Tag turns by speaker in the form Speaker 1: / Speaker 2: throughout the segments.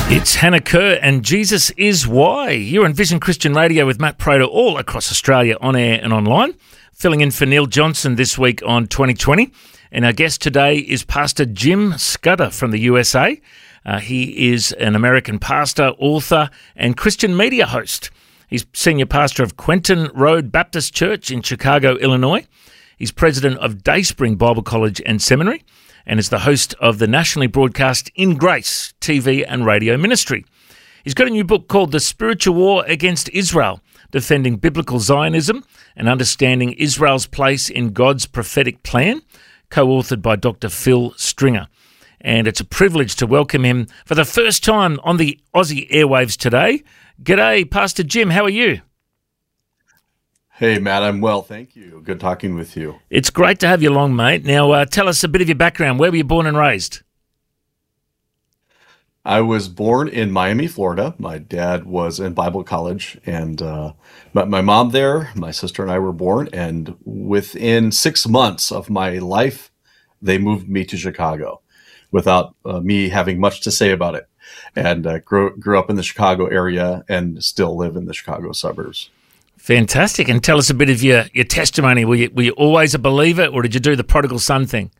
Speaker 1: It's Hannah Kerr and Jesus is Why. You're on Vision Christian Radio with Matt Prater all across Australia, on air and online. Filling in for Neil Johnson this week on 2020. And our guest today is Pastor Jim Scudder from the USA. He is an American pastor, author, and Christian media host. He's senior pastor of Quentin Road Baptist Church in Chicago, Illinois. He's president of Dayspring Bible College and Seminary, and is the host of the nationally broadcast In Grace TV and radio ministry. He's got a new book called The Spiritual War Against Israel, Defending Biblical Zionism and Understanding Israel's Place in God's Prophetic Plan, co-authored by Dr. Phil Stringer. And it's a privilege to welcome him for the first time on the Aussie airwaves today. G'day, Pastor Jim. How are you?
Speaker 2: Hey, Matt, I'm well, thank you. Good talking with you.
Speaker 1: It's great to have you along, mate. Now, tell us a bit of your background. Where were you born and raised?
Speaker 2: I was born in Miami, Florida. My dad was in Bible college, and my mom there, my sister and I were born, and within 6 months of my life, they moved me to Chicago without me having much to say about it, and grew up in the Chicago area and still live in the Chicago suburbs.
Speaker 1: Fantastic. And tell us a bit of your testimony. Were you always a believer, or did you do the prodigal son thing?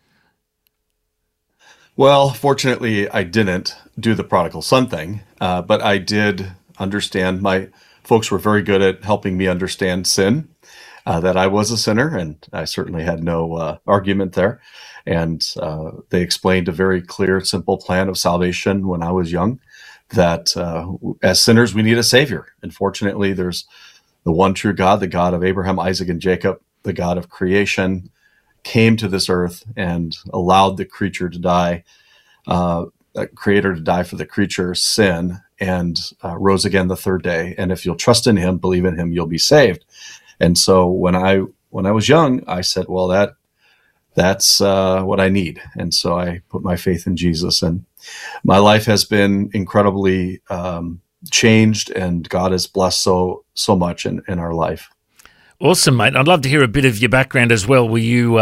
Speaker 2: Well, fortunately, I didn't do the prodigal son thing, but I did understand. My folks were very good at helping me understand sin, that I was a sinner, and I certainly had no argument there. And they explained a very clear, simple plan of salvation when I was young, that as sinners, we need a Savior. And fortunately, there's the one true God, the God of Abraham, Isaac, and Jacob, the God of creation, came to this earth and allowed the creature to die, the creator to die for the creature's sin, and rose again the third day. And if you'll trust in him, believe in him, you'll be saved. And so when I was young, I said, well, that's what I need. And so I put my faith in Jesus, and my life has been incredibly changed, and God has blessed so much in our life.
Speaker 1: Awesome, mate. I'd love to hear a bit of your background as well. Were you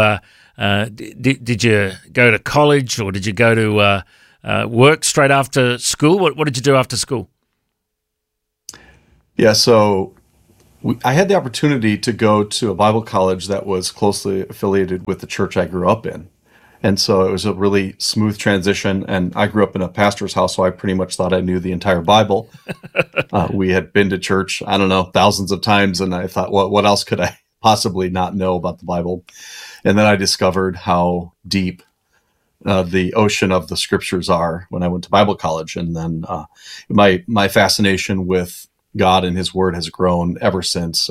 Speaker 1: did you go to college, or did you go to work straight after school? What did you do after school?
Speaker 2: Yeah, so I had the opportunity to go to a Bible college that was closely affiliated with the church I grew up in. And so it was a really smooth transition. And I grew up in a pastor's house, so I pretty much thought I knew the entire Bible. We had been to church, I don't know, thousands of times. And I thought, what else could I possibly not know about the Bible? And then I discovered how deep the ocean of the scriptures are when I went to Bible college. And then my fascination with God and his word has grown ever since.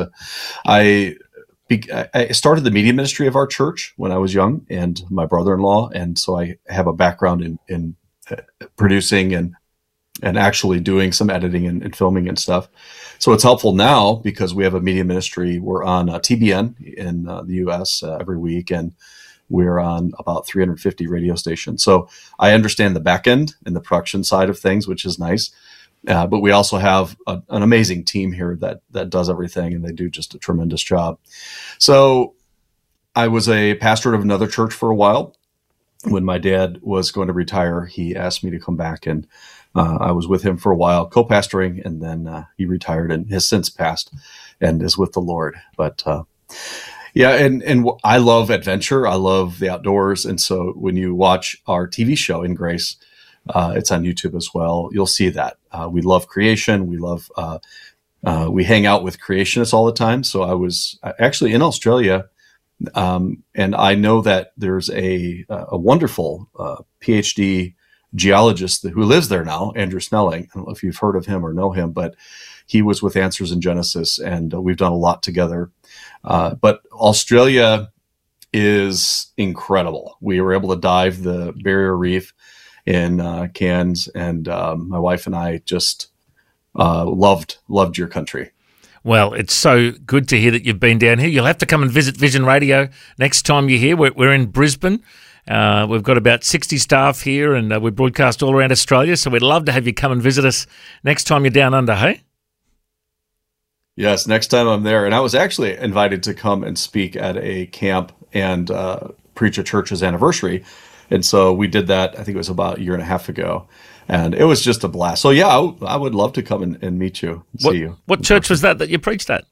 Speaker 2: I started the media ministry of our church when I was young, and my brother-in-law, and so I have a background in producing and actually doing some editing and filming and stuff. So it's helpful now because we have a media ministry. We're on TBN in the U.S. Every week, and we're on about 350 radio stations. So I understand the back end and the production side of things, which is nice. But we also have an amazing team here that does everything, and they do just a tremendous job. So I was a pastor of another church for a while. When my dad was going to retire, he asked me to come back, and I was with him for a while, co-pastoring, and then he retired and has since passed and is with the Lord. But yeah, and I love adventure. I love the outdoors. And so when you watch our TV show, In Grace, it's on YouTube as well, you'll see that. We love creation. We love, we hang out with creationists all the time. So I was actually in Australia, and I know that there's a wonderful PhD geologist who lives there now, Andrew Snelling. I don't know if you've heard of him or know him, but he was with Answers in Genesis, and we've done a lot together. But Australia is incredible. We were able to dive the Barrier Reef in Cairns, and my wife and I just loved your country.
Speaker 1: Well, it's so good to hear that you've been down here. You'll have to come and visit Vision Radio next time you're here. We're in Brisbane. We've got about 60 staff here, and we broadcast all around Australia, so we'd love to have you come and visit us next time you're down under, hey?
Speaker 2: Yes, next time I'm there. And I was actually invited to come and speak at a camp and preach a church's anniversary. And so we did that, I think it was about a year and a half ago. And it was just a blast. So yeah, I would love to come and meet you, and see you.
Speaker 1: What church was that you preached at?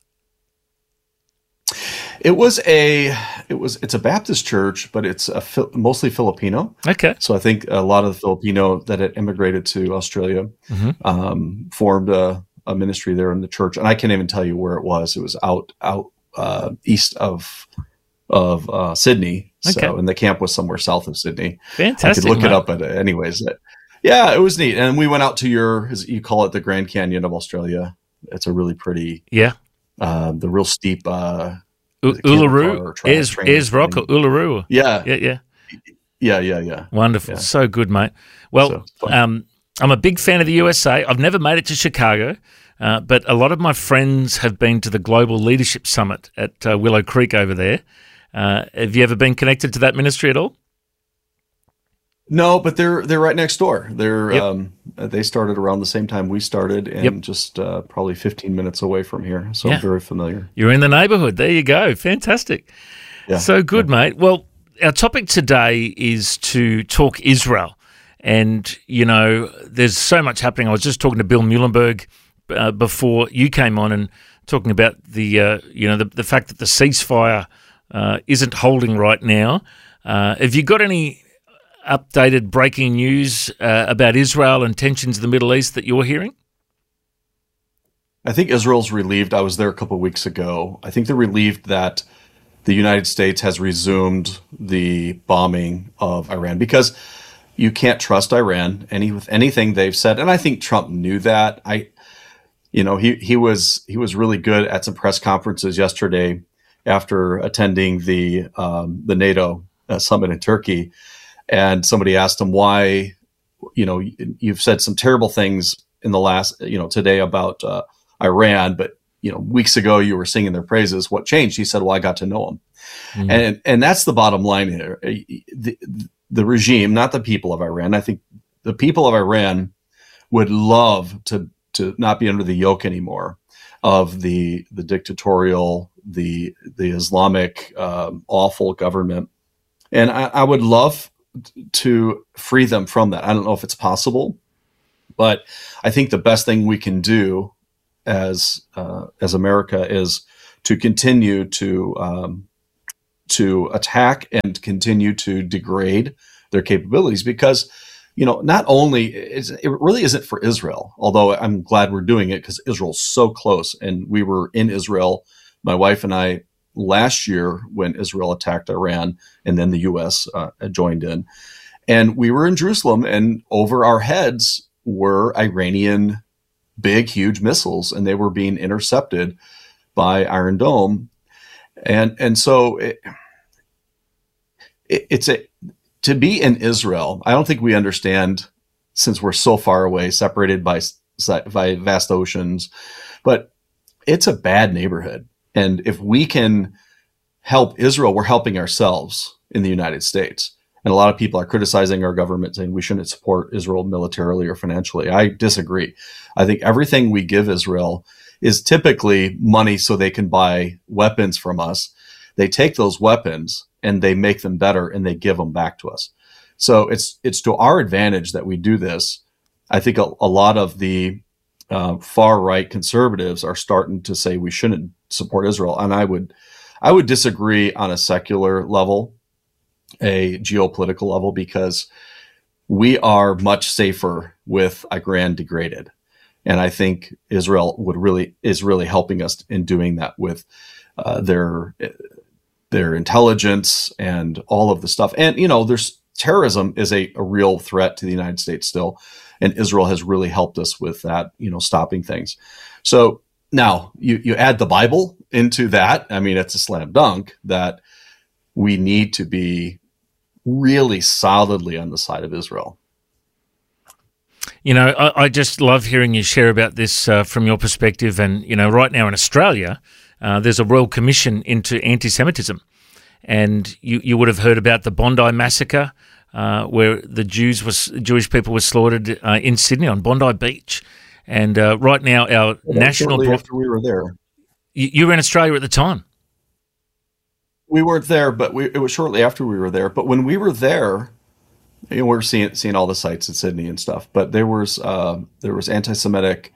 Speaker 2: It's a Baptist church, but it's mostly Filipino.
Speaker 1: Okay.
Speaker 2: So I think a lot of the Filipino that had immigrated to Australia formed a ministry there in the church, and I can't even tell you where it was. It was out east of Sydney. So,
Speaker 1: Okay.
Speaker 2: and the camp was somewhere south of Sydney.
Speaker 1: Fantastic.
Speaker 2: I could look
Speaker 1: mate.
Speaker 2: it up, but anyways, yeah, it was neat. And we went out to you call it the Grand Canyon of Australia. It's a really pretty,
Speaker 1: Yeah.
Speaker 2: the real steep.
Speaker 1: Uluru, Ayers Rock or Uluru.
Speaker 2: Yeah,
Speaker 1: Yeah. Wonderful.
Speaker 2: Yeah.
Speaker 1: So good, mate. Well,
Speaker 2: So,
Speaker 1: I'm a big fan of the USA. I've never made it to Chicago, but a lot of my friends have been to the Global Leadership Summit at Willow Creek over there. Have you ever been connected to that ministry at all?
Speaker 2: No, but they're right next door.
Speaker 1: Yep.
Speaker 2: They started around the same time we started, and
Speaker 1: Yep.
Speaker 2: just probably 15 minutes away from here. So
Speaker 1: Yeah.
Speaker 2: I'm very familiar.
Speaker 1: You're in the neighbourhood. There you go. Fantastic.
Speaker 2: Yeah.
Speaker 1: So good, mate. Well, our topic today is to talk Israel. And, there's so much happening. I was just talking to Bill Muhlenberg before you came on and talking about the fact that the ceasefire isn't holding right now. Have you got any updated breaking news about Israel and tensions in the Middle East that you're hearing?
Speaker 2: I think Israel's relieved. I was there a couple of weeks ago. I think they're relieved that the United States has resumed the bombing of Iran, because you can't trust Iran with anything they've said. And I think Trump knew that. He was really good at some press conferences yesterday after attending the NATO summit in Turkey. And somebody asked him why, you've said some terrible things in the last, today about Iran, but, weeks ago you were singing their praises. What changed? He said, well, I got to know them. Mm-hmm. And that's the bottom line here. The regime, not the people of Iran. I think the people of Iran would love to not be under the yoke anymore of the dictatorial, the Islamic, awful government. And I would love to free them from that. I don't know if it's possible, but I think the best thing we can do as America is to continue to attack and continue to degrade their capabilities, because not only it really isn't for Israel, although I'm glad we're doing it because Israel's so close, and we were in Israel, my wife and I, last year when Israel attacked Iran, and then the U.S. Joined in. And we were in Jerusalem, and over our heads were Iranian big, huge missiles, and they were being intercepted by Iron Dome. And so to be in Israel, I don't think we understand, since we're so far away, separated by vast oceans, but it's a bad neighborhood. And if we can help Israel, we're helping ourselves in the United States. And a lot of people are criticizing our government, saying we shouldn't support Israel militarily or financially. I disagree. I think everything we give Israel is typically money so they can buy weapons from us. They take those weapons and they make them better, and they give them back to us. So it's to our advantage that we do this. I think a lot of the far right conservatives are starting to say we shouldn't support Israel, and I would disagree on a secular level, a geopolitical level, because we are much safer with Iran degraded, and I think Israel is really helping us in doing that with their intelligence and all of the stuff. And there's terrorism is a real threat to the United States still. And Israel has really helped us with that, stopping things. So now you add the Bible into that. I mean, it's a slam dunk that we need to be really solidly on the side of Israel.
Speaker 1: I just love hearing you share about this from your perspective. And, right now in Australia, there's a Royal Commission into anti-Semitism. And you would have heard about the Bondi massacre, where the Jewish people were slaughtered in Sydney on Bondi Beach. And right now, our national...
Speaker 2: Shortly after we were there.
Speaker 1: You were in Australia at the time?
Speaker 2: We weren't there, but it was shortly after we were there. But when we were there, we're seeing all the sites in Sydney and stuff, but there was anti-Semitic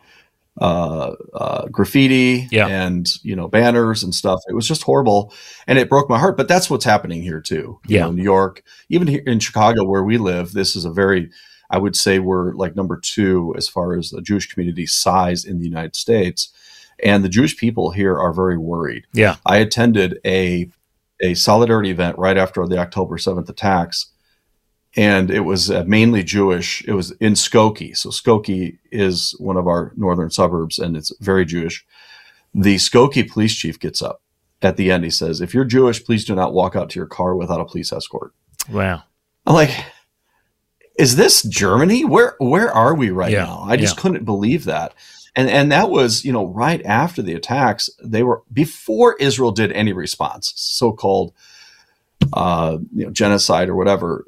Speaker 2: graffiti
Speaker 1: Yeah.
Speaker 2: and banners and stuff. It was just horrible, and it broke my heart. But that's what's happening here too. New York, even here in Chicago where we live, this is I would say we're like number 2 as far as the Jewish community size in the United States, and the Jewish people here are very worried.
Speaker 1: Yeah,
Speaker 2: I attended a solidarity event right after the October 7th attacks. And it was mainly Jewish. It was in Skokie. So Skokie is one of our northern suburbs, and it's very Jewish. The Skokie police chief gets up at the end. He says, "If you're Jewish, please do not walk out to your car without a police escort."
Speaker 1: Wow.
Speaker 2: I'm like, is this Germany? Where are we right now? I just couldn't believe that. And that was, right after the attacks. They were before Israel did any response, so-called genocide or whatever.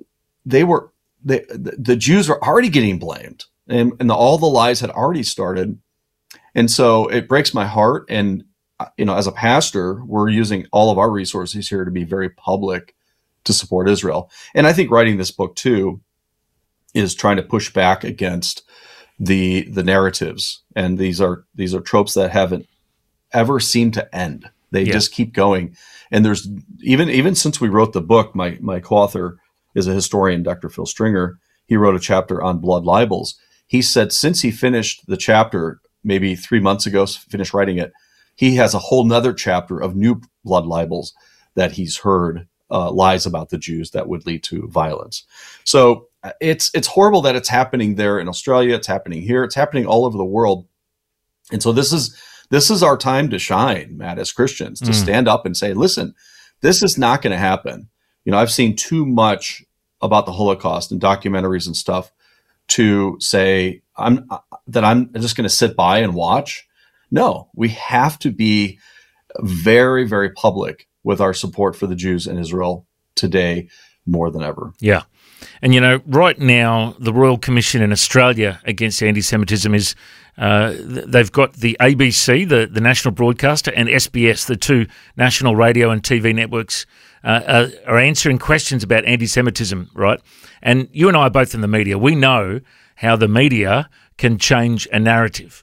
Speaker 2: The Jews were already getting blamed, and all the lies had already started. And so it breaks my heart. And, as a pastor, we're using all of our resources here to be very public to support Israel. And I think writing this book too is trying to push back against the narratives. And these are tropes that haven't ever seemed to end. They just keep going. And there's even since we wrote the book, my co-author is a historian, Dr. Phil Stringer. He wrote a chapter on blood libels. He said since he finished the chapter, maybe 3 months ago, finished writing it, he has a whole nother chapter of new blood libels that he's heard, lies about the Jews that would lead to violence. So it's horrible that it's happening there in Australia. It's happening here. It's happening all over the world. And so this is our time to shine, Matt, as Christians, to stand up and say, listen, this is not going to happen. I've seen too much about the Holocaust and documentaries and stuff to say I'm just going to sit by and watch. No, we have to be very, very public with our support for the Jews in Israel today more than ever.
Speaker 1: Yeah. And, right now, the Royal Commission in Australia against anti-Semitism is they've got the ABC, the national broadcaster, and SBS, the 2 national radio and TV networks, are answering questions about anti-Semitism, right? And you and I are both in the media. We know how the media can change a narrative.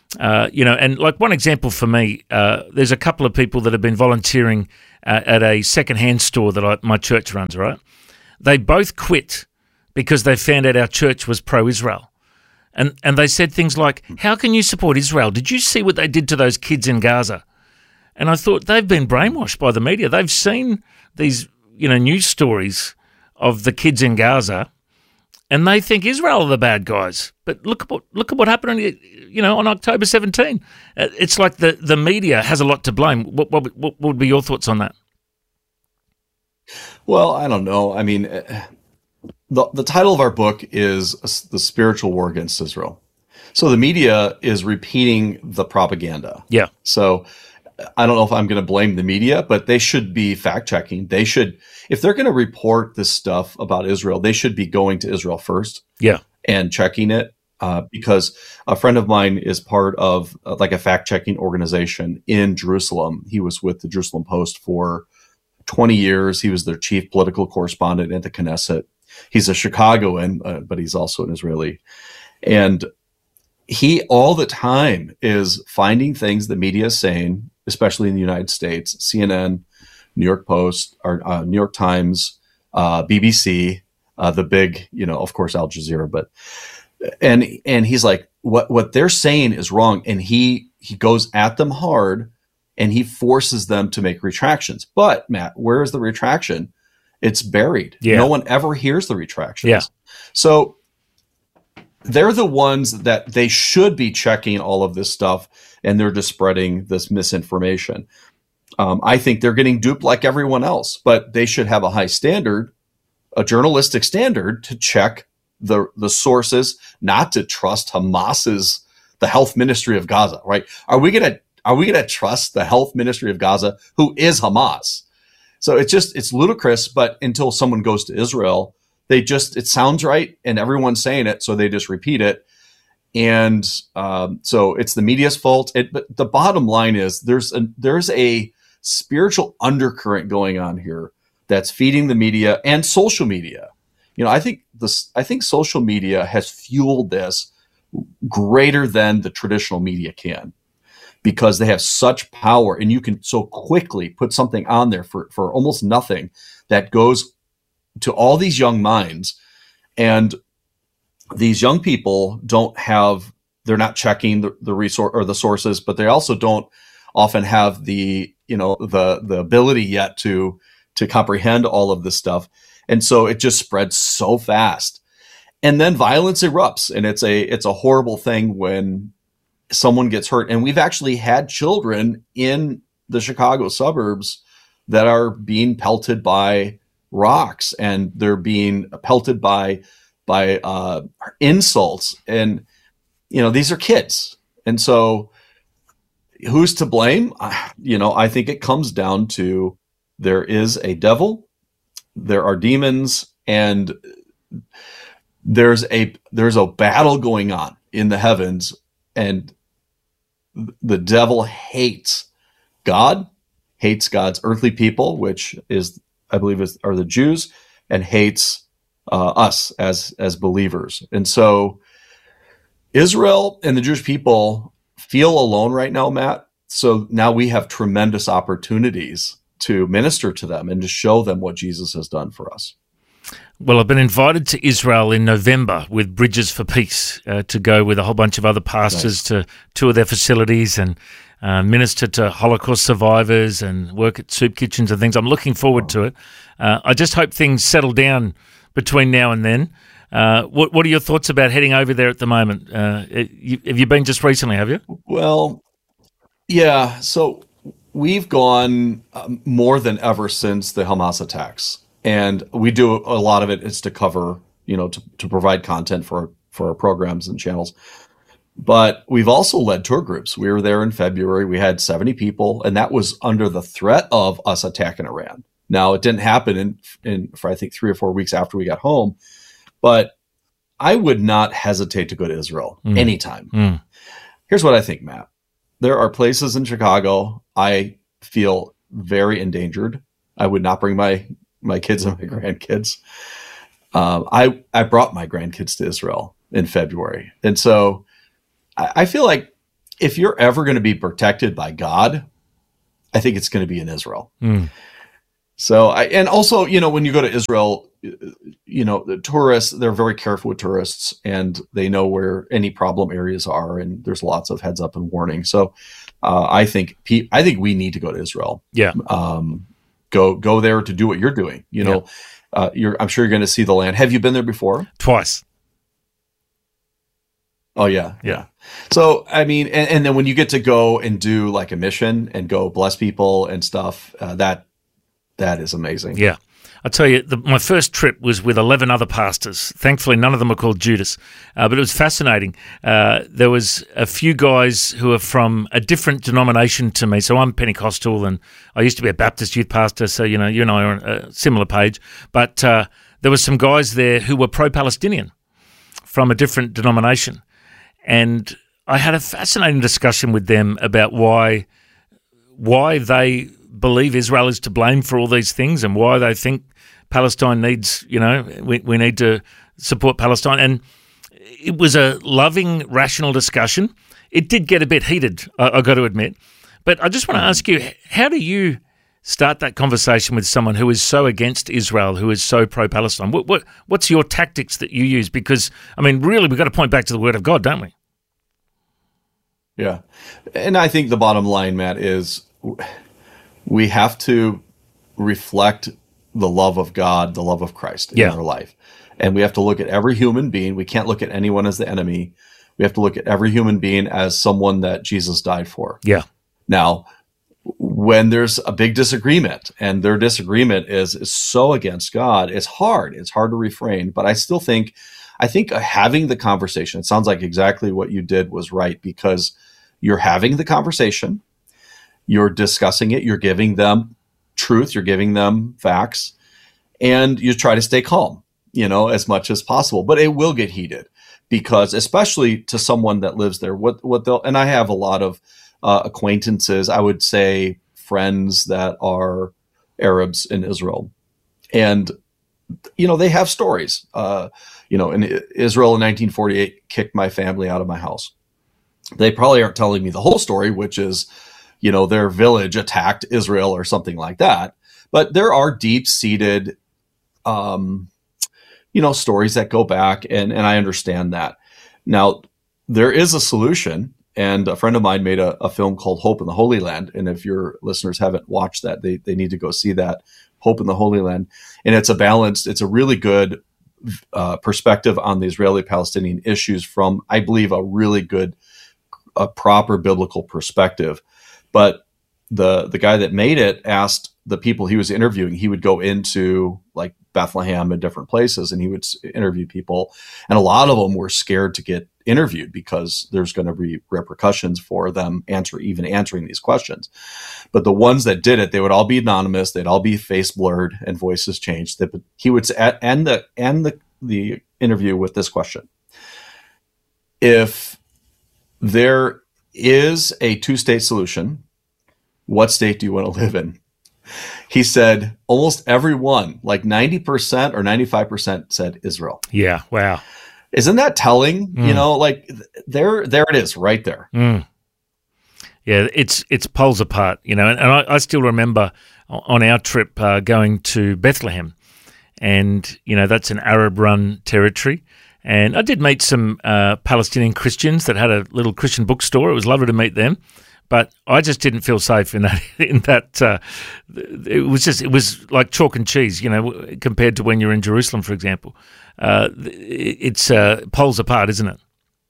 Speaker 1: And like one example for me, there's a couple of people that have been volunteering at a secondhand store that my church runs, right? They both quit because they found out our church was pro-Israel. And they said things like, how can you support Israel? Did you see what they did to those kids in Gaza? And I thought they've been brainwashed by the media. They've seen these, news stories of the kids in Gaza, and they think Israel are the bad guys. But look at what happened on October 17. It's like the media has a lot to blame. What would be your thoughts on that?
Speaker 2: Well, I don't know. I mean, the title of our book is The Spiritual War Against Israel. So the media is repeating the propaganda.
Speaker 1: Yeah.
Speaker 2: So I don't know if I'm going to blame the media, but they should be fact checking. They should, if they're going to report this stuff about Israel, they should be going to Israel first.
Speaker 1: Yeah.
Speaker 2: And checking it. Because a friend of mine is part of like a fact checking organization in Jerusalem. He was with the Jerusalem Post for 20 years. He was their chief political correspondent at the Knesset. He's a Chicagoan, but he's also an Israeli. And he all the time is finding things the media is saying, especially in the United States, CNN, New York Post, or New York Times, BBC, the big, of course, Al Jazeera. But and he's like, what they're saying is wrong, and he goes at them hard, and he forces them to make retractions. But Matt, where is the retraction? It's buried.
Speaker 1: Yeah.
Speaker 2: No one ever hears the retractions.
Speaker 1: Yeah.
Speaker 2: So they're the ones that they should be checking all of this stuff, and they're just spreading this misinformation. I think they're getting duped like everyone else, but they should have a high standard, a journalistic standard, to check the sources, not to trust Hamas's, the health ministry of Gaza, right? Are we gonna trust the health ministry of Gaza, who is Hamas? So it's ludicrous, but until someone goes to Israel, it sounds right and everyone's saying it, so they just repeat it. And so it's the media's fault. But the bottom line is there's a spiritual undercurrent going on here that's feeding the media and social media. I think social media has fueled this greater than the traditional media can, because they have such power, and you can so quickly put something on there for almost nothing that goes to all these young minds. And these young people they're not checking the resource or the sources, but they also don't often have the ability yet to comprehend all of this stuff. And so it just spreads so fast. And then violence erupts, and it's a horrible thing when someone gets hurt. And we've actually had children in the Chicago suburbs that are being pelted by rocks, and they're being pelted by insults. And, these are kids. And so who's to blame? I think it comes down to there is a devil, there are demons, and there's a battle going on in the heavens, and the devil hates God, hates God's earthly people, which I believe are the Jews, and hates us as believers. And so Israel and the Jewish people feel alone right now, Matt. So now we have tremendous opportunities to minister to them and to show them what Jesus has done for us.
Speaker 1: Well, I've been invited to Israel in November with Bridges for Peace to go with a whole bunch of other pastors to tour their facilities and minister to Holocaust survivors and work at soup kitchens and things. I'm looking forward to it. I just hope things settle down between now and then. What are your thoughts about heading over there at the moment? Have you been just recently, have you?
Speaker 2: Well, yeah. So we've gone more than ever since the Hamas attacks. And we do a lot of it is to cover, to provide content for our programs and channels. But we've also led tour groups. We were there in February. We had 70 people, and that was under the threat of us attacking Iran. Now, it didn't happen for I think 3 or 4 weeks after we got home. But I would not hesitate to go to Israel anytime. Here's what I think, Matt. There are places in Chicago I feel very endangered. I would not bring my kids and my grandkids. I brought my grandkids to Israel in February. And so I feel like if you're ever going to be protected by God, I think it's going to be in Israel. So and also, when you go to Israel, the tourists, they're very careful with tourists, and they know where any problem areas are, and there's lots of heads up and warning. So I think we need to go to Israel.
Speaker 1: Yeah.
Speaker 2: Go there to do what you're doing. I'm sure you're going to see the land. Have you been there before?
Speaker 1: Twice.
Speaker 2: Oh yeah.
Speaker 1: Yeah.
Speaker 2: So, I mean, and then when you get to go and do like a mission and go bless people and stuff, that is amazing.
Speaker 1: Yeah. I'll tell you, my first trip was with 11 other pastors. Thankfully, none of them were called Judas, but it was fascinating. There was a few guys who are from a different denomination to me. So I'm Pentecostal, and I used to be a Baptist youth pastor, so, you and I are on a similar page. But there were some guys there who were pro-Palestinian from a different denomination. And I had a fascinating discussion with them about why they believe Israel is to blame for all these things, and why they think Palestine needs, we need to support Palestine. And it was a loving, rational discussion. It did get a bit heated, I got to admit. But I just want to ask you, how do you start that conversation with someone who is so against Israel, who is so pro-Palestine? What's your tactics that you use? Because, I mean, really, we've got to point back to the Word of God, don't we?
Speaker 2: Yeah. And I think the bottom line, Matt, is we have to reflect the love of God, the love of Christ in our life. And we have to look at every human being. We can't look at anyone as the enemy. We have to look at every human being as someone that Jesus died for. Yeah. Now, when there's a big disagreement, and their disagreement is so against God, it's hard. It's hard to refrain. But I think having the conversation, it sounds like exactly what you did was right, because you're having the conversation, you're discussing it, you're giving them truth, you're giving them facts, and you try to stay calm, as much as possible. But it will get heated, because especially to someone that lives there, and I have a lot of acquaintances, I would say friends that are Arabs in Israel, and they have stories. In Israel in 1948 kicked my family out of my house. They probably aren't telling me the whole story, which is, their village attacked Israel or something like that. But there are deep-seated, stories that go back, and I understand that. Now, there is a solution, and a friend of mine made a film called Hope in the Holy Land. And if your listeners haven't watched that, they need to go see that, Hope in the Holy Land. And it's a really good perspective on the Israeli-Palestinian issues from, I believe, a really good, a proper biblical perspective. But the guy that made it asked the people he was interviewing, he would go into like Bethlehem and different places, and he would interview people. And a lot of them were scared to get interviewed because there's going to be repercussions for them answering these questions. But the ones that did it, they would all be anonymous. They'd all be face blurred and voices changed. He would end the interview with this question: if there is a two-state solution, what state do you want to live in? He said almost everyone, like 90% or 95%, said Israel.
Speaker 1: Yeah, wow.
Speaker 2: Isn't that telling? Like there it is right there.
Speaker 1: Yeah, it's poles apart, and I still remember on our trip going to Bethlehem, and, that's an Arab-run territory. And I did meet some Palestinian Christians that had a little Christian bookstore. It was lovely to meet them. But I just didn't feel safe in that. It was like chalk and cheese, compared to when you're in Jerusalem, for example. It's poles apart, isn't it?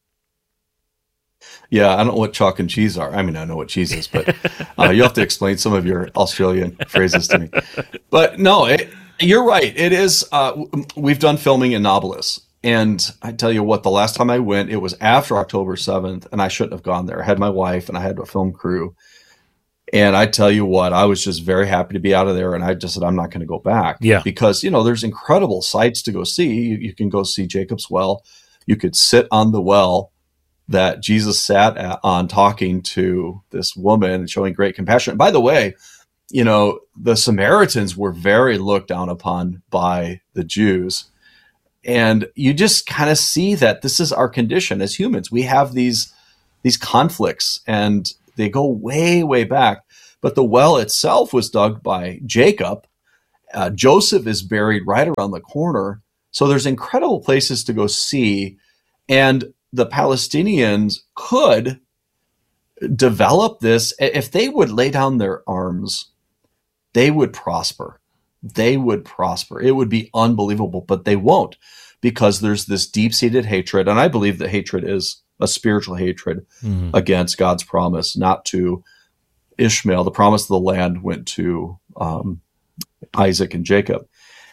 Speaker 2: Yeah, I don't know what chalk and cheese are. I mean, I know what cheese is, but you have to explain some of your Australian phrases to me. But no, you're right. It is. We've done filming in Nablus. And I tell you what, the last time I went, it was after October 7th, and I shouldn't have gone there. I had my wife and I had a film crew. And I tell you what, I was just very happy to be out of there. And I just said, I'm not going to go back.
Speaker 1: Yeah.
Speaker 2: Because, there's incredible sights to go see. You can go see Jacob's Well. You could sit on the well that Jesus sat on, talking to this woman and showing great compassion. By the way, the Samaritans were very looked down upon by the Jews. And you just kind of see that this is our condition as humans. We have these conflicts, and they go way, way back. But the well itself was dug by Jacob. Joseph is buried right around the corner. So there's incredible places to go see. And the Palestinians could develop this. If they would lay down their arms, they would prosper. They would prosper. It would be unbelievable, but they won't, because there's this deep-seated hatred. And I believe that hatred is a spiritual hatred against God's promise, not to Ishmael. The promise of the land went to Isaac and Jacob.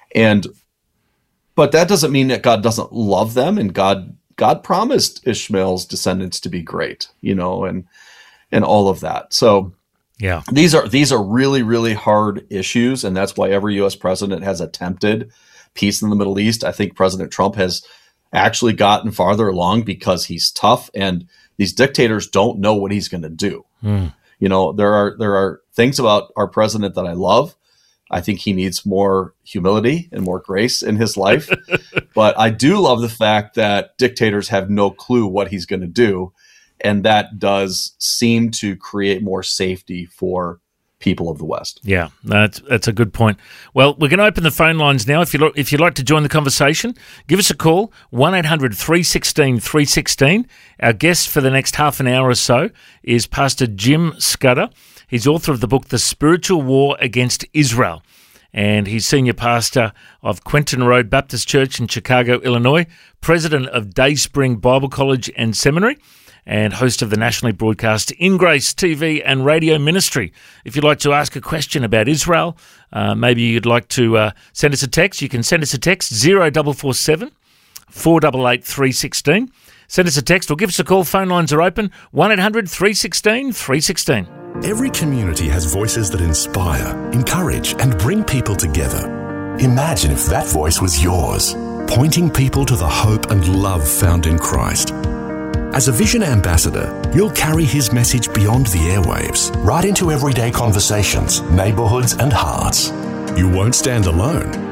Speaker 2: But that doesn't mean that God doesn't love them. And God promised Ishmael's descendants to be great, and all of that. So
Speaker 1: yeah,
Speaker 2: these are really, really hard issues, and that's why every U.S. president has attempted peace in the Middle East. I think President Trump has actually gotten farther along because he's tough, and these dictators don't know what he's going to do. There are things about our president that I love. I think he needs more humility and more grace in his life, but I do love the fact that dictators have no clue what he's going to do. And that does seem to create more safety for people of the West. Yeah,
Speaker 1: that's a good point. Well, we're going to open the phone lines now. If you'd like to join the conversation, give us a call, 1-800-316-316. Our guest for the next half an hour or so is Pastor Jim Scudder. He's author of the book, The Spiritual War Against Israel. And he's senior pastor of Quentin Road Baptist Church in Chicago, Illinois, president of Dayspring Bible College and Seminary, and host of the nationally broadcast In Grace TV and radio ministry. If you'd like to ask a question about Israel, maybe you'd like to send us a text, you can send us a text, 0447 488 316. Send us a text or give us a call. Phone lines are open, 1-800-316-316.
Speaker 3: Every community has voices that inspire, encourage, and bring people together. Imagine if that voice was yours, pointing people to the hope and love found in Christ. As a Vision Ambassador, you'll carry his message beyond the airwaves, right into everyday conversations, neighborhoods, and hearts. You won't stand alone.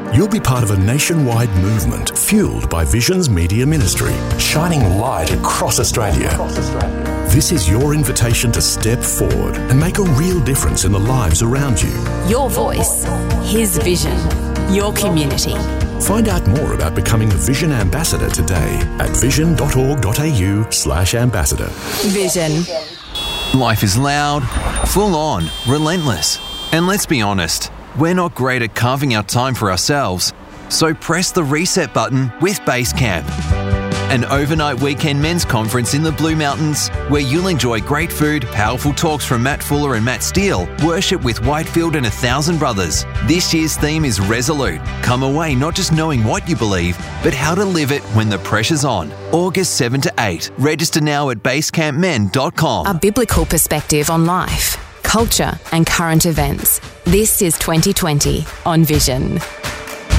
Speaker 3: You'll be part of a nationwide movement fueled by Vision's media ministry, shining light across Australia. This is your invitation to step forward and make a real difference in the lives around you.
Speaker 4: Your voice, his vision, your community.
Speaker 3: Find out more about becoming a Vision Ambassador today at vision.org.au/ambassador.
Speaker 4: Vision.
Speaker 5: Life is loud, full on, relentless. And let's be honest, we're not great at carving out time for ourselves. So press the reset button with Basecamp, an overnight weekend men's conference in the Blue Mountains where you'll enjoy great food, powerful talks from Matt Fuller and Matt Steele, worship with Whitefield and 1,000 Brothers. This year's theme is Resolute. Come away not just knowing what you believe, but how to live it when the pressure's on. August 7 to 8. Register now at basecampmen.com.
Speaker 4: A biblical perspective on life, culture and current events. This is 2020 on Vision.